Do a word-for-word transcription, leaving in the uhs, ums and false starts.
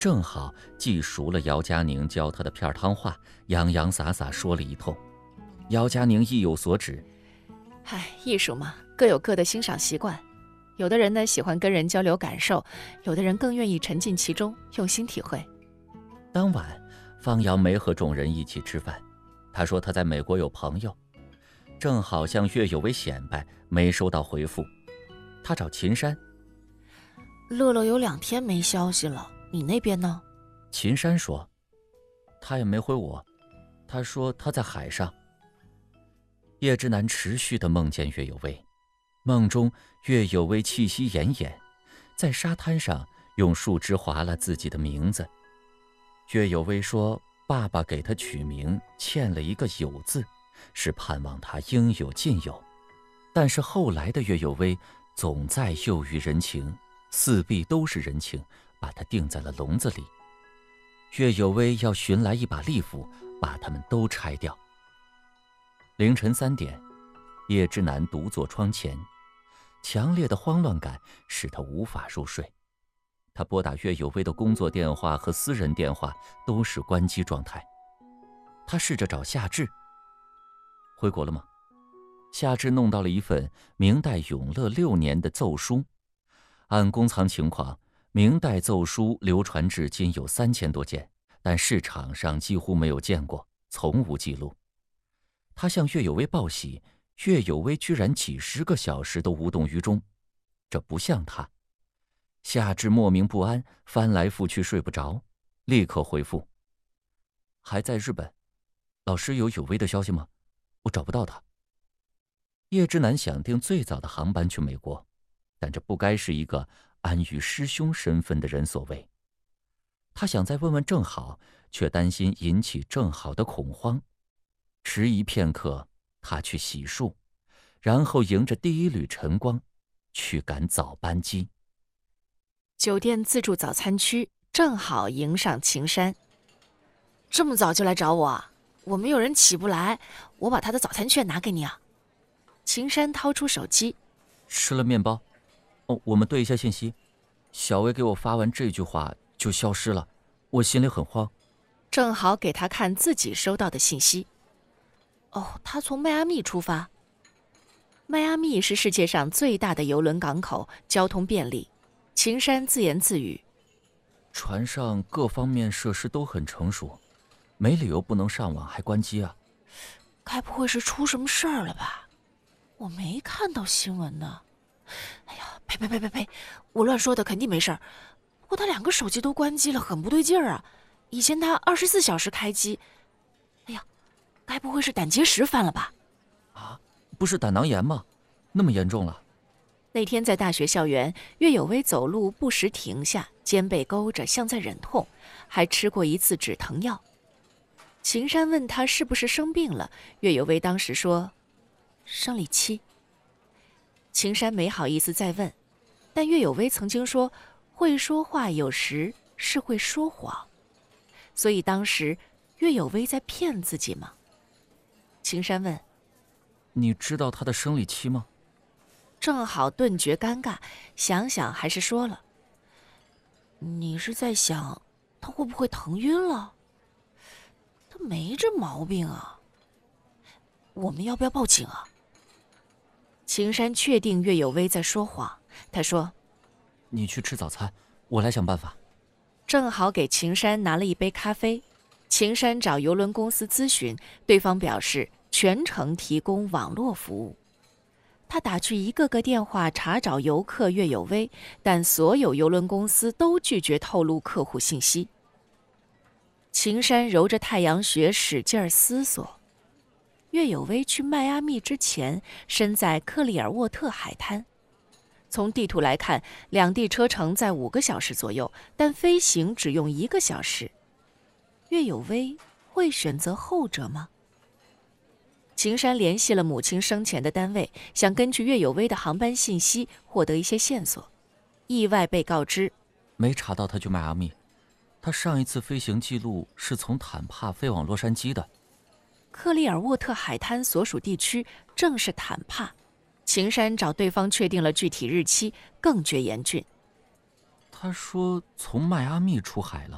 正好记熟了姚佳宁教他的片汤话，洋洋洒洒说了一通。姚佳宁意有所指： 唉，艺术嘛，各有各的欣赏习惯。有的人呢喜欢跟人交流感受，有的人更愿意沉浸其中，用心体会。 当晚，方阳没和众人一起吃饭，他说他在美国有朋友，正好向岳有为显摆，没收到回复。他找秦山， 乐乐有两天没消息了，你那边呢？ 秦山说，他也没回我，他说他在海上。叶之南持续地梦见岳有为，梦中岳有为气息奄奄，在沙滩上用树枝划了自己的名字。岳有为说，爸爸给他取名欠了一个有字，是盼望他应有尽有。但是后来的岳有为总在囿于人情，四壁都是人情，把他钉在了笼子里。岳有为要寻来一把利斧，把他们都拆掉。凌晨三点，叶之南独坐窗前，强烈的慌乱感使他无法入睡。他拨打岳有为的工作电话和私人电话都是关机状态。他试着找夏至，回国了吗？夏至弄到了一份明代永乐六年的奏书，按公藏情况，明代奏书流传至今有三千多件，但市场上几乎没有见过，从无记录。他向岳有为报喜，岳有为居然几十个小时都无动于衷，这不像他。夏至莫名不安，翻来覆去睡不着，立刻回复：还在日本，老师有有为的消息吗？我找不到他。叶之南想订最早的航班去美国，但这不该是一个安于师兄身份的人所为。他想再问问郑好，却担心引起郑好的恐慌。迟疑片刻，他去洗漱，然后迎着第一缕晨光去赶早班机。 酒店自助早餐区正好迎上秦山。这么早就来找我啊？我们有人起不来，我把他的早餐券拿给你啊。秦山掏出手机， 吃了面包。哦，我们对一下信息。小薇给我发完这句话就消失了，我心里很慌。 正好给他看自己收到的信息。哦，他从迈阿密出发。迈阿密是世界上最大的邮轮港口，交通便利。秦山自言自语， 船上各方面设施都很成熟，没理由不能上网还关机啊。 该不会是出什么事儿了吧？我没看到新闻呢。哎呀，呸呸呸呸呸，我乱说的，肯定没事儿。不过他两个手机都关机了，很不对劲儿啊。以前他二十四小时开机。哎呀，该不会是胆结石犯了吧？ 啊，不是胆囊炎吗？那么严重了？ 那天在大学校园，岳有为走路不时停下，肩背勾着，像在忍痛，还吃过一次止疼药。秦山问他是不是生病了，岳有为当时说生理期。秦山没好意思再问，但岳有为曾经说，会说话有时是会说谎，所以当时岳有为在骗自己吗？秦山问， 你知道他的生理期吗？ 正好顿觉尴尬，想想还是说了，你是在想他会不会疼晕了？他没这毛病啊，我们要不要报警啊？秦山确定岳有为在说谎，他说， 你去吃早餐，我来想办法。 正好给秦山拿了一杯咖啡。秦山找邮轮公司咨询，对方表示全程提供网络服务。他打去一个个电话查找游客岳有为，但所有邮轮公司都拒绝透露客户信息。秦山揉着太阳穴使劲思索，岳有为去迈阿密之前身在克利尔沃特海滩，从地图来看，两地车程在五个小时左右，但飞行只用一个小时。岳有为会选择后者吗？秦山联系了母亲生前的单位，想根据岳有为的航班信息获得一些线索。意外被告知， 没查到他去迈阿密，他上一次飞行记录是从坦帕飞往洛杉矶的。 克利尔沃特海滩所属地区正是坦帕。秦山找对方确定了具体日期，更觉严峻。 他说从迈阿密出海了，